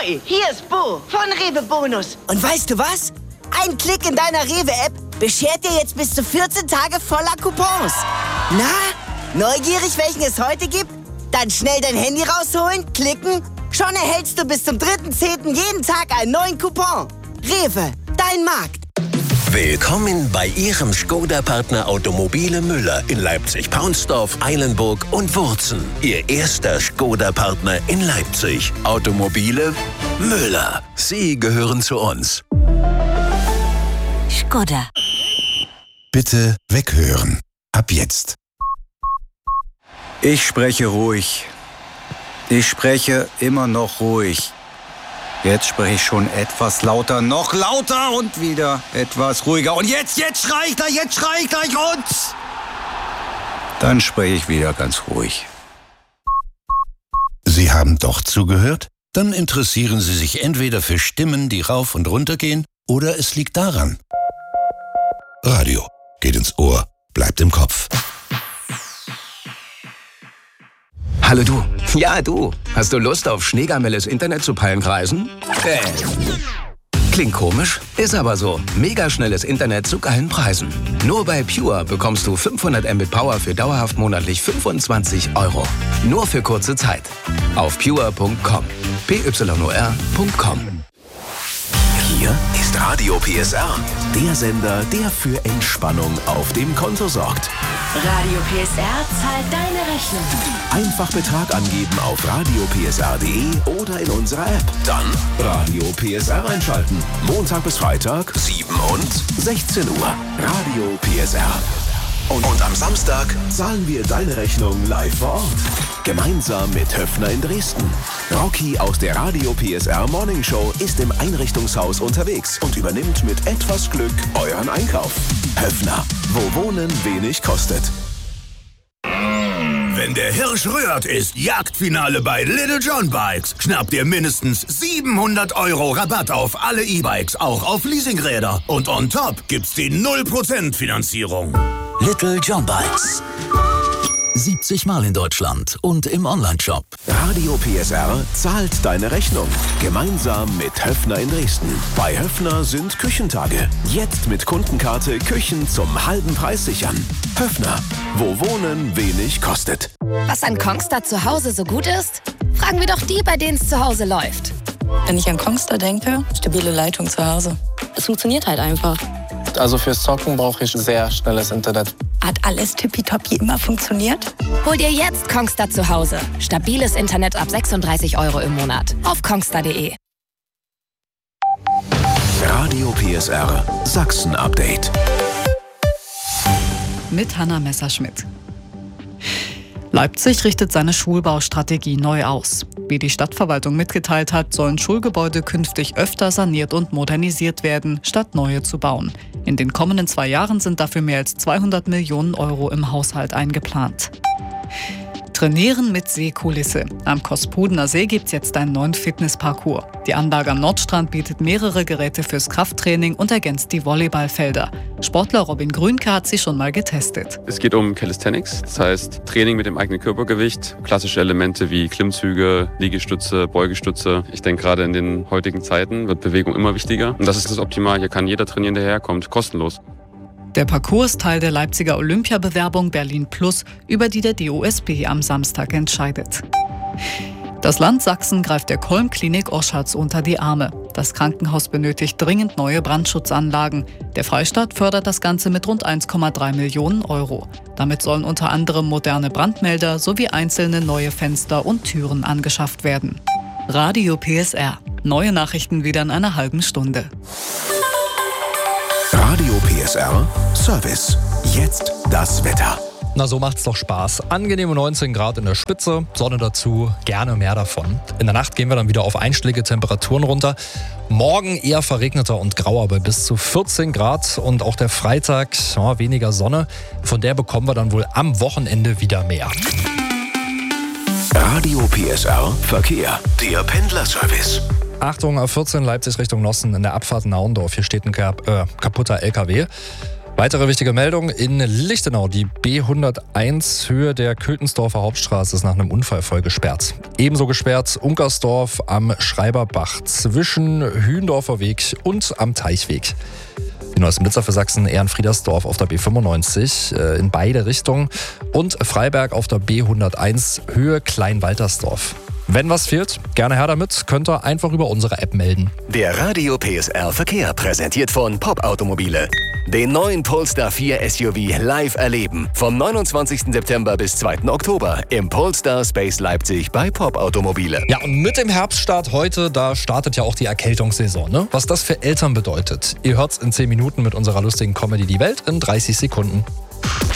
Ahoi, hier ist Bo von Rewe Bonus. Und weißt du was? Ein Klick in deiner Rewe-App beschert dir jetzt bis zu 14 Tage voller Coupons. Na, neugierig, welchen es heute gibt? Dann schnell dein Handy rausholen, klicken. Schon erhältst du bis zum 3.10. jeden Tag einen neuen Coupon. Rewe, dein Markt. Willkommen bei Ihrem Skoda-Partner Automobile Müller in Leipzig-Paunsdorf, Eilenburg und Wurzen. Ihr erster Skoda-Partner in Leipzig. Automobile Müller. Sie gehören zu uns. Skoda. Bitte weghören. Ab jetzt. Ich spreche ruhig. Ich spreche immer noch ruhig. Jetzt spreche ich schon etwas lauter, noch lauter und wieder etwas ruhiger. Und jetzt schrei ich gleich und... Dann spreche ich wieder ganz ruhig. Sie haben doch zugehört? Dann interessieren Sie sich entweder für Stimmen, die rauf und runter gehen, oder es liegt daran. Radio geht ins Ohr, bleibt im Kopf. Hallo du. Ja, du. Hast du Lust auf schneegamelles Internet zu Palmkreisen? Klingt komisch, ist aber so. Mega schnelles Internet zu geilen Preisen. Nur bei Pure bekommst du 500 Mbit Power für dauerhaft monatlich 25 €. Nur für kurze Zeit. Auf pure.com. pyor.com. Hier ist Radio PSR, der Sender, der für Entspannung auf dem Konto sorgt. Radio PSR zahlt deine Rechnung. Einfach Betrag angeben auf radiopsr.de oder in unserer App. Dann Radio PSR einschalten. Montag bis Freitag, 7 und 16 Uhr. Radio PSR. Und am Samstag zahlen wir deine Rechnung live vor Ort. Gemeinsam mit Höffner in Dresden. Rocky aus der Radio PSR Morning Show ist im Einrichtungshaus unterwegs und übernimmt mit etwas Glück euren Einkauf. Höffner, wo Wohnen wenig kostet. Wenn der Hirsch rührt, ist Jagdfinale bei Little John Bikes. Schnappt ihr mindestens 700 € Rabatt auf alle E-Bikes, auch auf Leasingräder. Und on top gibt's die 0% Finanzierung. Little John Bikes. 70 Mal in Deutschland und im Onlineshop. Radio PSR zahlt deine Rechnung. Gemeinsam mit Höffner in Dresden. Bei Höffner sind Küchentage. Jetzt mit Kundenkarte Küchen zum halben Preis sichern. Höffner, wo Wohnen wenig kostet. Was an Kongstar zu Hause so gut ist? Fragen wir doch die, bei denen es zu Hause läuft. Wenn ich an Kongstar denke, stabile Leitung zu Hause. Es funktioniert halt einfach. Also fürs Zocken brauche ich sehr schnelles Internet. Hat alles tippitoppi immer funktioniert? Hol dir jetzt Kongstar zu Hause. Stabiles Internet ab 36 € im Monat. Auf kongstar.de. Radio PSR Sachsen Update. Mit Hanna Messerschmidt. Leipzig richtet seine Schulbaustrategie neu aus. Wie die Stadtverwaltung mitgeteilt hat, sollen Schulgebäude künftig öfter saniert und modernisiert werden, statt neue zu bauen. In den kommenden 2 Jahren sind dafür mehr als 200 Millionen € im Haushalt eingeplant. Trainieren mit Seekulisse. Am Kospudener See gibt's jetzt einen neuen Fitnessparcours. Die Anlage am Nordstrand bietet mehrere Geräte fürs Krafttraining und ergänzt die Volleyballfelder. Sportler Robin Grünke hat sie schon mal getestet. Es geht um Calisthenics, das heißt Training mit dem eigenen Körpergewicht. Klassische Elemente wie Klimmzüge, Liegestütze, Beugestütze. Ich denke, gerade in den heutigen Zeiten wird Bewegung immer wichtiger. Und das ist das Optimal. Hier kann jeder trainieren, der herkommt, kostenlos. Der Parcours ist Teil der Leipziger Olympiabewerbung Berlin Plus, über die der DOSB am Samstag entscheidet. Das Land Sachsen greift der Kolm-Klinik Oschatz unter die Arme. Das Krankenhaus benötigt dringend neue Brandschutzanlagen. Der Freistaat fördert das Ganze mit rund 1,3 Millionen €. Damit sollen unter anderem moderne Brandmelder sowie einzelne neue Fenster und Türen angeschafft werden. Radio PSR. Neue Nachrichten wieder in einer halben Stunde. Radio PSR Service. Jetzt das Wetter. Na, so macht's doch Spaß. Angenehme 19 Grad in der Spitze, Sonne dazu, gerne mehr davon. In der Nacht gehen wir dann wieder auf einstellige Temperaturen runter. Morgen eher verregneter und grauer bei bis zu 14 Grad und auch der Freitag weniger Sonne. Von der bekommen wir dann wohl am Wochenende wieder mehr. Radio PSR Verkehr. Der Pendlerservice. Achtung, A14 Leipzig Richtung Nossen in der Abfahrt Naundorf. Hier steht ein kaputter LKW. Weitere wichtige Meldung in Lichtenau. Die B101 Höhe der Köthensdorfer Hauptstraße ist nach einem Unfall voll gesperrt. Ebenso gesperrt Unkersdorf am Schreiberbach zwischen Hühendorfer Weg und am Teichweg. Die neuesten Blitzer für Sachsen: Ehrenfriedersdorf auf der B95 in beide Richtungen und Freiberg auf der B101 Höhe Kleinwaltersdorf. Wenn was fehlt, gerne her damit, könnt ihr einfach über unsere App melden. Der Radio PSR Verkehr präsentiert von Pop Automobile. Den neuen Polestar 4 SUV live erleben. Vom 29. September bis 2. Oktober im Polestar Space Leipzig bei Pop Automobile. Ja, und mit dem Herbststart heute, da startet ja auch die Erkältungssaison, ne? Was das für Eltern bedeutet. Ihr hört's in 10 Minuten mit unserer lustigen Comedy Die Welt in 30 Sekunden.